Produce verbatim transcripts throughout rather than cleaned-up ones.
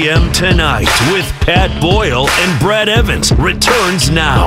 M Tonight with Pat Boyle and Brad Evans returns now.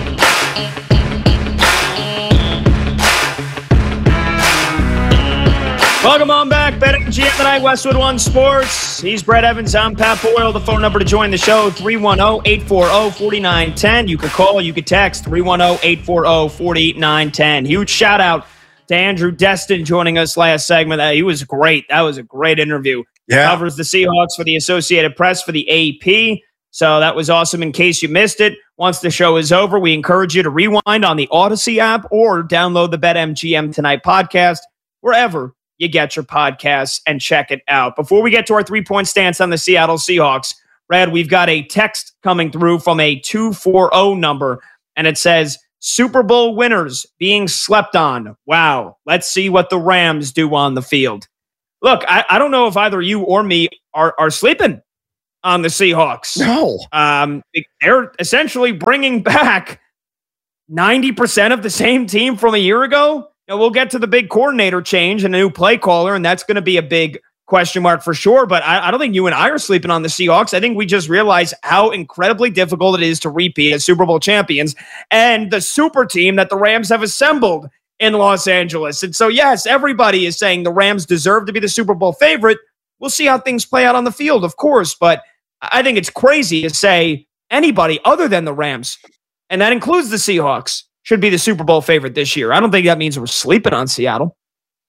Welcome on back. BetMGM Tonight, Westwood One Sports. He's Brad Evans. I'm Pat Boyle. The phone number to join the show, three one zero, eight four zero, four nine one zero. You could call, you could text, three one zero, eight four zero, four nine one zero. Huge shout out to Andrew Destin joining us last segment. Uh, he was great. That was a great interview. Yeah. Covers the Seahawks for the Associated Press for the A P. So that was awesome. In case you missed it, once the show is over, we encourage you to rewind on the Odyssey app or download the BetMGM Tonight podcast wherever you get your podcasts and check it out. Before we get to our three-point stance on the Seattle Seahawks, Brad, we've got a text coming through from a two four zero number, and it says, Super Bowl winners being slept on. Wow. Let's see what the Rams do on the field. Look, I, I don't know if either you or me are, are sleeping on the Seahawks. No. Um, they're essentially bringing back ninety percent of the same team from a year ago. Now, we'll get to the big coordinator change and a new play caller, and that's going to be a big question mark for sure. But I, I don't think you and I are sleeping on the Seahawks. I think we just realize how incredibly difficult it is to repeat as Super Bowl champions and the super team that the Rams have assembled in Los Angeles. And so, yes, everybody is saying the Rams deserve to be the Super Bowl favorite. We'll see how things play out on the field, of course. But I think it's crazy to say anybody other than the Rams, and that includes the Seahawks, should be the Super Bowl favorite this year. I don't think that means we're sleeping on Seattle.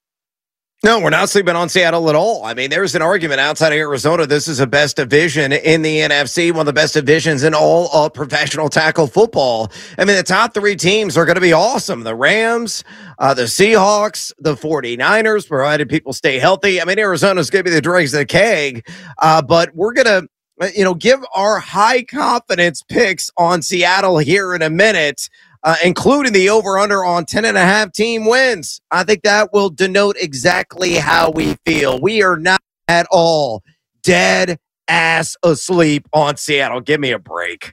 No, we're not sleeping on Seattle at all. I mean, there's an argument outside of Arizona. This is the best division in the N F C, one of the best divisions in all of professional tackle football. I mean, the top three teams are going to be awesome. The Rams, uh, the Seahawks, the 49ers, provided people stay healthy. I mean, Arizona's going to be the dregs of the keg, uh, but we're going to, you know, give our high confidence picks on Seattle here in a minute. Uh, including the over-under on ten and a half team wins. I think that will denote exactly how we feel. We are not at all dead ass asleep on Seattle. Give me a break.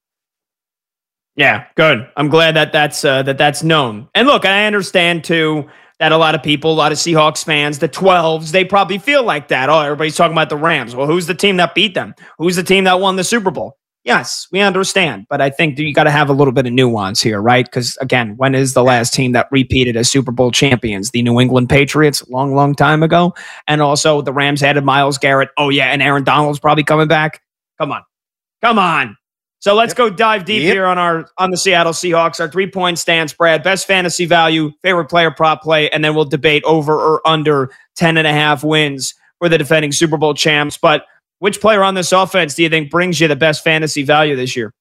Yeah, good. I'm glad that that's uh, that that's known. And look, I understand too that a lot of people, a lot of Seahawks fans, the twelves, they probably feel like that. Oh, everybody's talking about the Rams. Well, who's the team that beat them? Who's the team that won the Super Bowl? Yes, we understand, but I think you got to have a little bit of nuance here, right? Because, again, when is the last team that repeated as Super Bowl champions? The New England Patriots, long, long time ago. And also the Rams added Myles Garrett. Oh, yeah, and Aaron Donald's probably coming back. Come on. Come on. So let's yep. go dive deep yep. here on our on the Seattle Seahawks, our three-point stance, Brad. Best fantasy value, favorite player prop play, and then we'll debate over or under ten and a half wins for the defending Super Bowl champs. But which player on this offense do you think brings you the best fantasy value this year?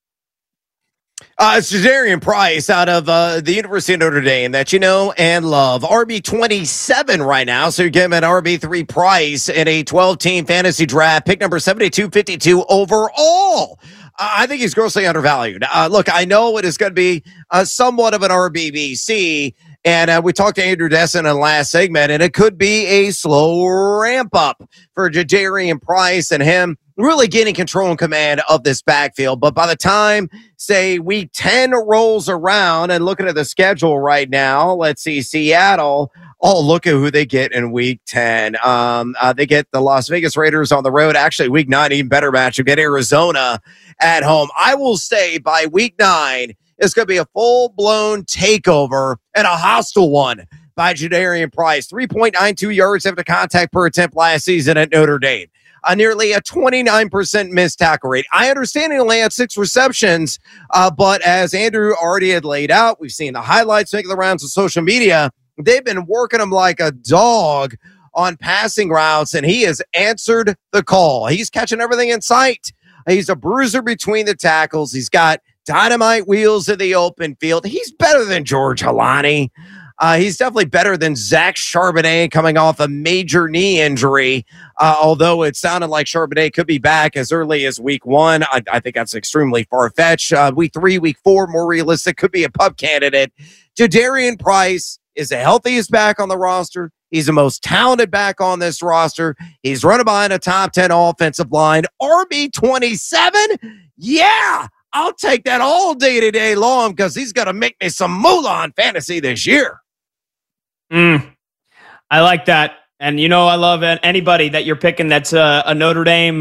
Uh, it's Jadarian Price out of uh, the University of Notre Dame that you know and love. R B twenty-seven right now, so you're getting an R B three Price in a twelve-team fantasy draft, pick number seventy-two fifty-two overall. Uh, I think he's grossly undervalued. Uh, look, I know it is going to be uh, somewhat of an R B B C, and uh, we talked to Andrew Destin in the last segment, and it could be a slow ramp up for Jadarian Price and him really getting control and command of this backfield. But by the time, say, week ten rolls around and looking at the schedule right now, let's see, Seattle, oh, look at who they get in week ten. Um, uh, they get the Las Vegas Raiders on the road. Actually, week nine, even better matchup, get Arizona at home. I will say by week nine, it's going to be a full-blown takeover and a hostile one by Jadarian Price. three point nine two yards after contact per attempt last season at Notre Dame. Uh, nearly a twenty-nine percent missed tackle rate. I understand he only had six receptions, uh, but as Andrew already had laid out, we've seen the highlights making the rounds of social media. They've been working him like a dog on passing routes, and he has answered the call. He's catching everything in sight. He's a bruiser between the tackles. He's got dynamite wheels in the open field. He's better than George Halani. Uh, he's definitely better than Zach Charbonnet coming off a major knee injury, uh, although it sounded like Charbonnet could be back as early as week one. I, I think that's extremely far-fetched. Uh, week three, week four, more realistic, could be a pup candidate. Jadarian Price is the healthiest back on the roster. He's the most talented back on this roster. He's running behind a top ten offensive line. R B twenty-seven? Yeah, I'll take that all day today long because he's going to make me some moolah on fantasy this year. Mm, I like that. And, you know, I love anybody that you're picking that's a, a Notre Dame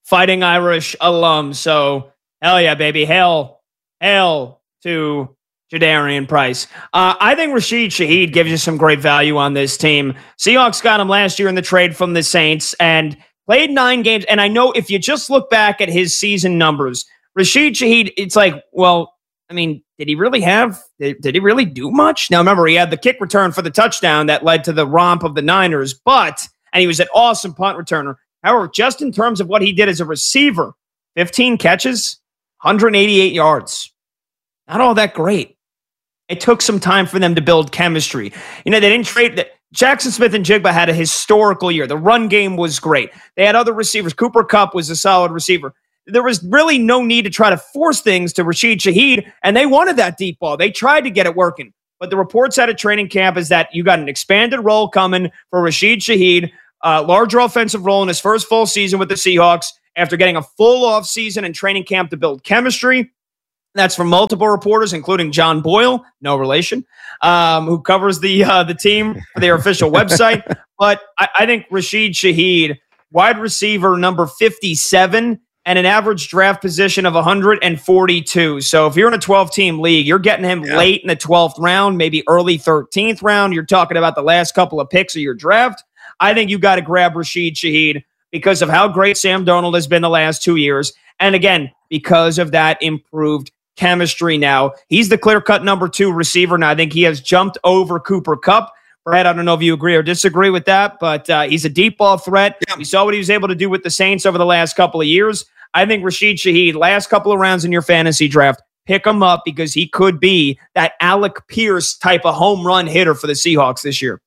Fighting Irish alum. So hell yeah, baby. Hail, hail to Jadarian Price. Uh, I think Rashid Shaheed gives you some great value on this team. Seahawks got him last year in the trade from the Saints and played nine games. And I know if you just look back at his season numbers, Rashid Shaheed, it's like, well, I mean, did he really have, did, did he really do much? Now, remember, he had the kick return for the touchdown that led to the romp of the Niners, but, and he was an awesome punt returner. However, just in terms of what he did as a receiver, fifteen catches, one hundred eighty-eight yards. Not all that great. It took some time for them to build chemistry. You know, they didn't trade that. Jackson Smith and Jigba had a historical year. The run game was great. They had other receivers. Cooper Kupp was a solid receiver. There was really no need to try to force things to Rashid Shaheed, and they wanted that deep ball. They tried to get it working. But the reports out of training camp is that you got an expanded role coming for Rashid Shaheed, a larger offensive role in his first full season with the Seahawks after getting a full offseason and training camp to build chemistry. That's from multiple reporters, including John Boyle, no relation, um, who covers the uh, the team for their official website. But I, I think Rashid Shaheed, wide receiver number fifty-seven, and an average draft position of one hundred forty-two. So if you're in a twelve-team league, you're getting him yeah. late in the twelfth round, maybe early thirteenth round. You're talking about the last couple of picks of your draft. I think you got to grab Rashid Shaheed because of how great Sam Darnold has been the last two years. And again, because of that improved chemistry now. He's the clear-cut number two receiver now. I think he has jumped over Cooper Kupp. Brad, I don't know if you agree or disagree with that, but uh, he's a deep ball threat. Yeah. We saw what he was able to do with the Saints over the last couple of years. I think Rashid Shaheed, last couple of rounds in your fantasy draft, pick him up because he could be that Alec Pierce type of home run hitter for the Seahawks this year.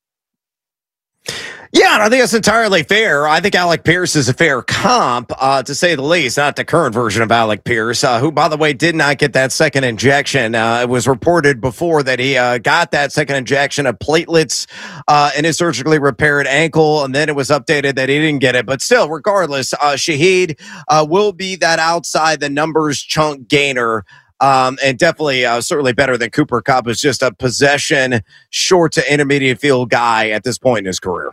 Yeah, and I think that's entirely fair. I think Alec Pierce is a fair comp, uh, to say the least, not the current version of Alec Pierce, uh, who, by the way, did not get that second injection. Uh, it was reported before that he uh, got that second injection of platelets uh, in his surgically repaired ankle, and then it was updated that he didn't get it. But still, regardless, uh, Shaheed uh, will be that outside the numbers chunk gainer. Um, and definitely, uh, certainly better than Cooper Kupp, who's just a possession short to intermediate field guy at this point in his career.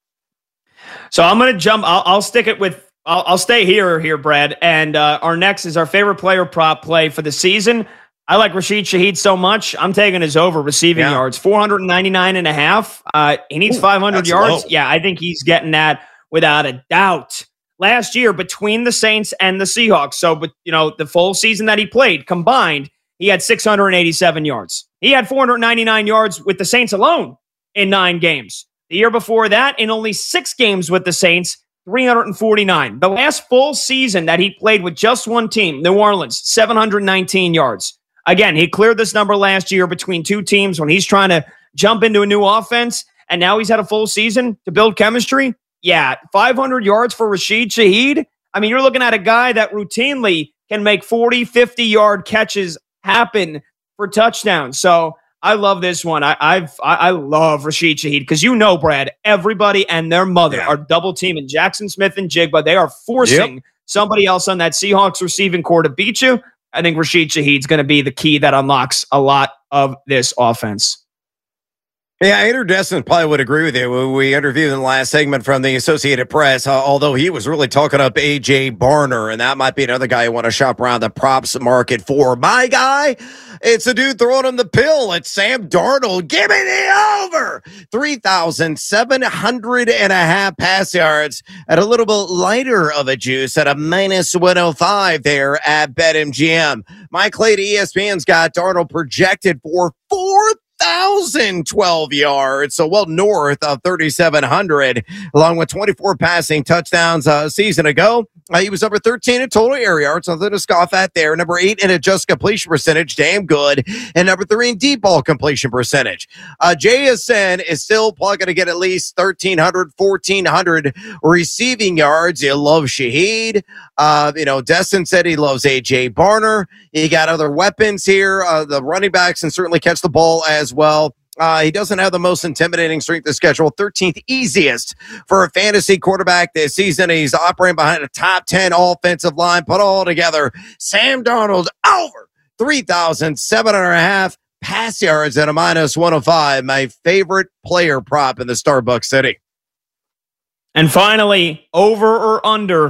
So I'm going to jump. I'll, I'll stick it with, I'll, I'll stay here, here, Brad. And uh, our next is our favorite player prop play for the season. I like Rashid Shaheed so much. I'm taking his over receiving yeah. yards, four ninety-nine and a half. Uh, he needs Ooh, five hundred yards. Low. Yeah, I think he's getting that without a doubt. Last year, between the Saints and the Seahawks, so but you know the full season that he played combined, he had six hundred eighty-seven yards. He had four hundred ninety-nine yards with the Saints alone in nine games. The year before that, in only six games with the Saints, three hundred forty-nine. The last full season that he played with just one team, New Orleans, seven hundred nineteen yards. Again, he cleared this number last year between two teams when he's trying to jump into a new offense, and now he's had a full season to build chemistry. Yeah, five hundred yards for Rashid Shaheed. I mean, you're looking at a guy that routinely can make forty, fifty-yard catches happen for touchdowns. So I love this one. I I've, I, I love Rashid Shaheed because you know, Brad, everybody and their mother yeah. are double teaming Jackson Smith and Jigba. They are forcing yep. somebody else on that Seahawks receiving core to beat you. I think Rashid Shaheed's going to be the key that unlocks a lot of this offense. Yeah, Andrew Destin probably would agree with you. We interviewed in the last segment from the Associated Press, uh, although he was really talking up A J Barner, and that might be another guy you want to shop around the props market for. My guy, it's a dude throwing him the pill. It's Sam Darnold. Give me the over. three thousand seven hundred and a half pass yards at a little bit lighter of a juice at a minus one oh five there at BetMGM. Mike Clay to E S P N's got Darnold projected for four thousand twelve yards, so well north of thirty-seven hundred, along with twenty-four passing touchdowns a season ago. Uh, he was number thirteen in total air yards, nothing to scoff at there. Number eight in adjusted completion percentage, damn good. And number three in deep ball completion percentage. Uh, J S N is still probably going to get at least thirteen hundred, fourteen hundred receiving yards. You love Shaheed. Uh, you know, Destin said he loves A J Barner. He got other weapons here. Uh, the running backs can certainly catch the ball as well. Uh, he doesn't have the most intimidating strength of schedule, thirteenth easiest for a fantasy quarterback this season. He's operating behind a top ten offensive line. Put all together, Sam Darnold over three thousand seven hundred and a half pass yards at a minus one oh five. My favorite player prop in the Starbucks City. And finally, over or under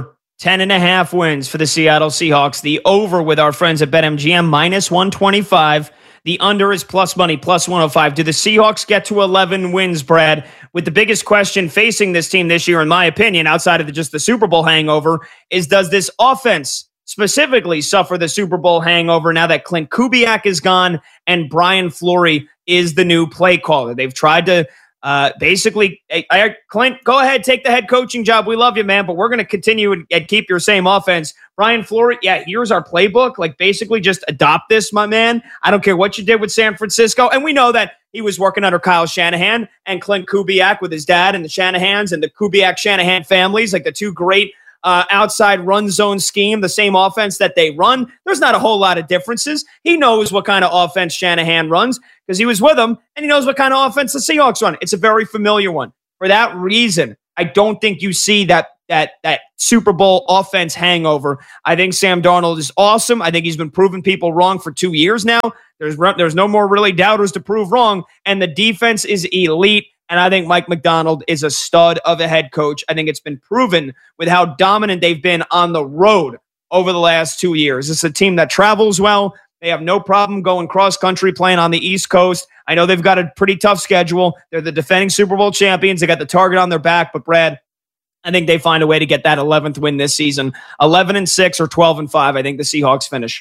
ten and a half wins for the Seattle Seahawks. The over with our friends at BetMGM, minus one twenty-five. The under is plus money, plus one oh five. Do the Seahawks get to eleven wins, Brad? With the biggest question facing this team this year, in my opinion, outside of the, just the Super Bowl hangover, is does this offense specifically suffer the Super Bowl hangover now that Clint Kubiak is gone and Brian Fleury is the new play caller? They've tried to uh, basically, I, I, Clint, go ahead, take the head coaching job. We love you, man, but we're going to continue and, and keep your same offense. Brian Fleury, yeah, here's our playbook. Like, basically just adopt this, my man. I don't care what you did with San Francisco. And we know that he was working under Kyle Shanahan and Clint Kubiak with his dad and the Shanahans and the Kubiak-Shanahan families, like the two great Uh, outside run zone scheme, the same offense that they run. There's not a whole lot of differences. He knows what kind of offense Shanahan runs because he was with them, and he knows what kind of offense the Seahawks run. It's a very familiar one. For that reason, I don't think you see that that that Super Bowl offense hangover. I think Sam Darnold is awesome. I think he's been proving people wrong for two years now. There's there's no more really doubters to prove wrong, and the defense is elite. And I think Mike Macdonald is a stud of a head coach. I think it's been proven with how dominant they've been on the road over the last two years. It's a team that travels well. They have no problem going cross-country playing on the East Coast. I know they've got a pretty tough schedule. They're the defending Super Bowl champions. They got the target on their back. But, Brad, I think they find a way to get that eleventh win this season. eleven and six or twelve and five, I think the Seahawks finish.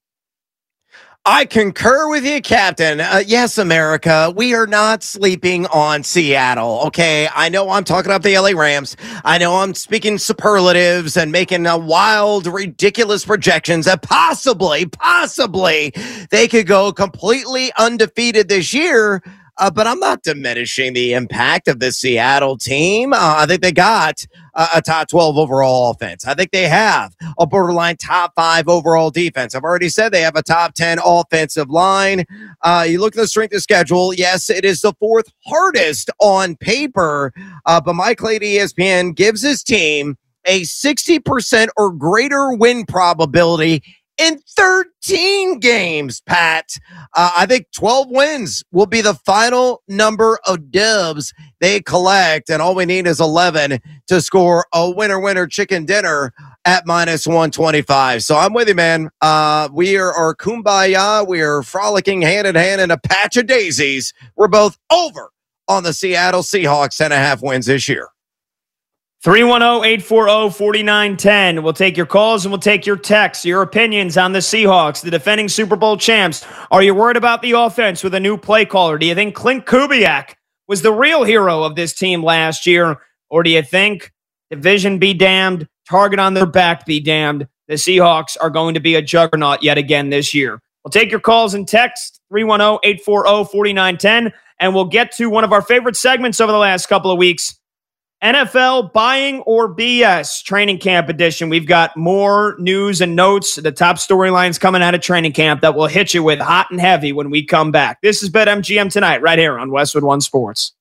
I concur with you, Captain. Uh, yes, America, we are not sleeping on Seattle, okay? I know I'm talking up the L A Rams. I know I'm speaking superlatives and making a wild, ridiculous projections that possibly, possibly they could go completely undefeated this year. Uh, but I'm not diminishing the impact of the Seattle team. Uh, I think they got uh, a top twelve overall offense. I think they have a borderline top five overall defense. I've already said they have a top ten offensive line. Uh, you look at the strength of schedule. Yes, it is the fourth hardest on paper, uh, but Mike Clay at E S P N gives his team a sixty percent or greater win probability in thirteen games, Pat. Uh, I think twelve wins will be the final number of dubs they collect, and all we need is eleven to score a winner-winner chicken dinner at minus one twenty-five. So I'm with you, man. Uh, we are, are kumbaya. We are frolicking hand-in-hand in a patch of daisies. We're both over on the Seattle Seahawks ten and a half wins this year. three one zero, eight four zero, four nine one zero. We'll take your calls and we'll take your texts, your opinions on the Seahawks, the defending Super Bowl champs. Are you worried about the offense with a new play caller? Do you think Clint Kubiak was the real hero of this team last year? Or do you think division be damned, target on their back be damned, the Seahawks are going to be a juggernaut yet again this year? We'll take your calls and texts, three one zero, eight four zero, four nine one zero, and we'll get to one of our favorite segments over the last couple of weeks, N F L Buying or B S Training Camp Edition. We've got more news and notes, the top storylines coming out of training camp that we'll hit you with hot and heavy when we come back. This is BetMGM Tonight right here on Westwood One Sports.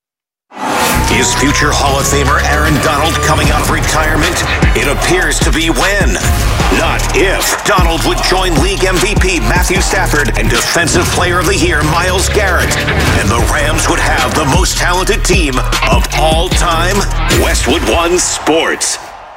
Is future Hall of Famer Aaron Donald coming out of retirement? It appears to be when, not if, Donald would join league M V P Matthew Stafford and Defensive Player of the Year Myles Garrett, and the Rams would have the most talented team of all time. Westwood One Sports.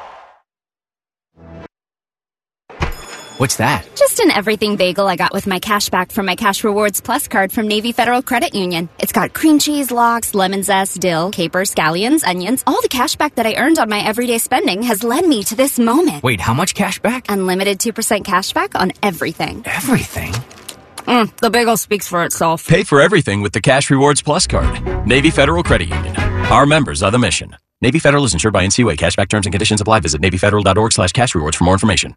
What's that? Just an everything bagel I got with my cash back from my Cash Rewards Plus card from Navy Federal Credit Union. It's got cream cheese, lox, lemon zest, dill, capers, scallions, onions. All the cash back that I earned on my everyday spending has led me to this moment. Wait, how much cash back? Unlimited two percent cash back on everything. Everything? Mm, the bagel speaks for itself. Pay for everything with the Cash Rewards Plus card. Navy Federal Credit Union. Our members are the mission. Navy Federal is insured by N C U A. Cashback terms and conditions apply. Visit NavyFederal.org slash cash rewards for more information.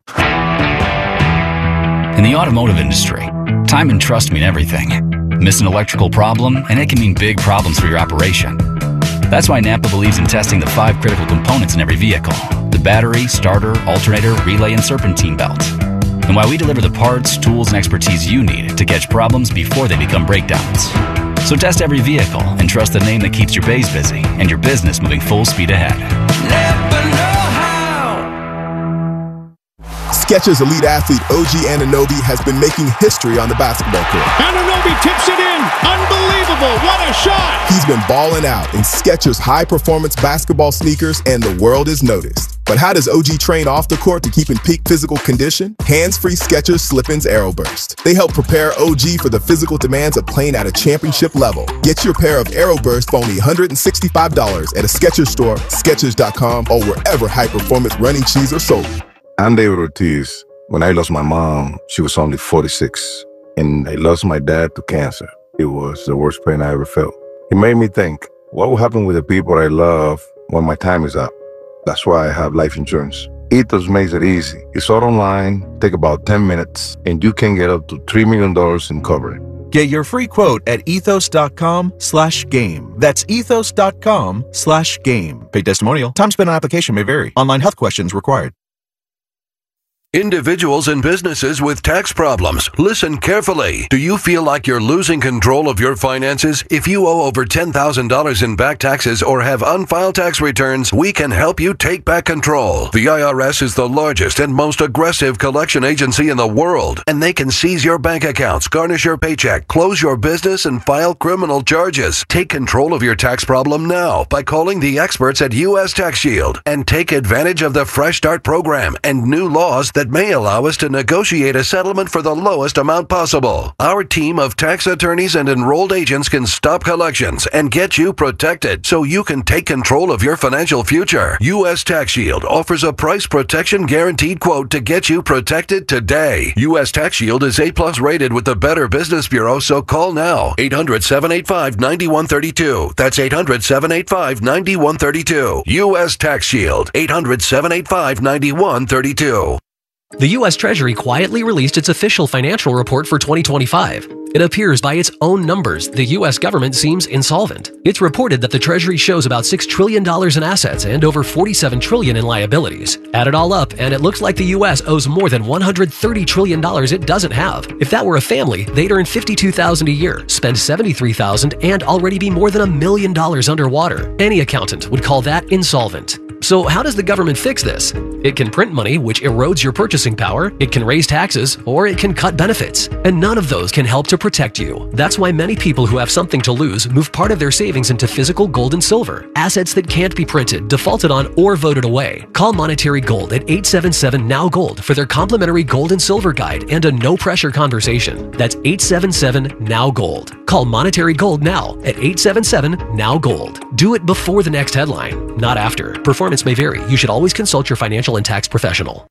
In the automotive industry, time and trust mean everything. Miss an electrical problem, and it can mean big problems for your operation. That's why Napa believes in testing the five critical components in every vehicle: the battery, starter, alternator, relay, and serpentine belt. And why we deliver the parts, tools, and expertise you need to catch problems before they become breakdowns. So test every vehicle and trust the name that keeps your bays busy and your business moving full speed ahead. Napa know-how. Skechers elite athlete O G Anunoby has been making history on the basketball court. Anunoby tips it in. Unbelievable. What a shot. He's been balling out in Skechers high-performance basketball sneakers, and the world has noticed. But how does O G train off the court to keep in peak physical condition? Hands-free Skechers Slip-ins Aeroburst. They help prepare O G for the physical demands of playing at a championship level. Get your pair of Aeroburst for only one hundred sixty-five dollars at a Skechers store, Skechers dot com, or wherever high-performance running shoes are sold. I'm David Ortiz. When I lost my mom, she was only forty-six, and I lost my dad to cancer. It was the worst pain I ever felt. It made me think, what will happen with the people I love when my time is up? That's why I have life insurance. Ethos makes it easy. It's all online, take about ten minutes, and you can get up to three million dollars in coverage. Get your free quote at ethos.com slash game. That's ethos.com slash game. Paid testimonial. Time spent on application may vary. Online health questions required. Individuals and businesses with tax problems, listen carefully. Do you feel like you're losing control of your finances? If you owe over ten thousand dollars in back taxes or have unfiled tax returns, we can help you take back control. The I R S is the largest and most aggressive collection agency in the world, and they can seize your bank accounts, garnish your paycheck, close your business, and file criminal charges. Take control of your tax problem now by calling the experts at U S Tax Shield and take advantage of the Fresh Start program and new laws that may allow us to negotiate a settlement for the lowest amount possible. Our team of tax attorneys and enrolled agents can stop collections and get you protected so you can take control of your financial future. U S Tax Shield offers a price protection guaranteed quote to get you protected today. U S Tax Shield is A plus rated with the Better Business Bureau, so call now. eight hundred, seven eight five, nine one three two. That's eight hundred, seven eight five, nine one three two. U S Tax Shield. eight hundred, seven eight five, nine one three two. The U S Treasury quietly released its official financial report for twenty twenty-five. It appears by its own numbers, the U S government seems insolvent. It's reported that the Treasury shows about six trillion dollars in assets and over forty-seven trillion dollars in liabilities. Add it all up, and it looks like the U S owes more than one hundred thirty trillion dollars it doesn't have. If that were a family, they'd earn fifty-two thousand dollars a year, spend seventy-three thousand dollars, and already be more than a million dollars underwater. Any accountant would call that insolvent. So how does the government fix this? It can print money, which erodes your purchasing power, it can raise taxes, or it can cut benefits. And none of those can help to protect you. That's why many people who have something to lose move part of their savings into physical gold and silver, assets that can't be printed, defaulted on, or voted away. Call Monetary Gold at eight seven seven, N O W Gold for their complimentary gold and silver guide and a no-pressure conversation. That's eight seven seven, N O W Gold. Call Monetary Gold now at eight seven seven, N O W Gold. Do it before the next headline, not after. Performance may vary. You should always consult your financial and tax professional.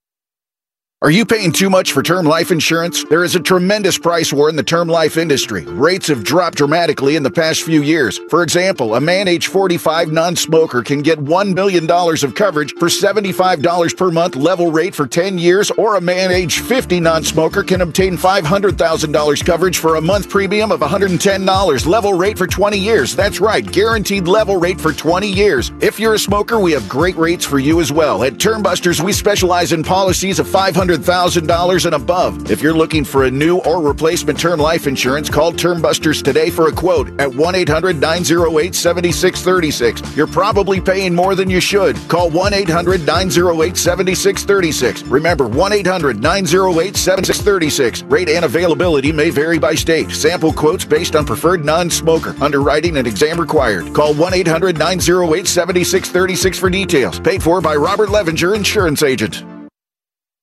Are you paying too much for term life insurance? There is a tremendous price war in the term life industry. Rates have dropped dramatically in the past few years. For example, a man age forty-five non-smoker can get one million dollars of coverage for seventy-five dollars per month level rate for ten years, or a man age fifty non-smoker can obtain five hundred thousand dollars coverage for a month premium of one hundred ten dollars level rate for twenty years. That's right, guaranteed level rate for twenty years. If you're a smoker, we have great rates for you as well. At Term Busters, we specialize in policies of five hundred thousand dollars and above. If you're looking for a new or replacement term life insurance, call Term Busters today for a quote at one eight hundred, nine oh eight, seven six three six. You're probably paying more than you should. Call one eight hundred, nine oh eight, seven six three six. Remember, one eight hundred, nine oh eight, seven six three six. Rate and availability may vary by state. Sample quotes based on preferred non-smoker. Underwriting and exam required. Call one eight hundred, nine oh eight, seven six three six for details. Paid for by Robert Levenger, insurance agent.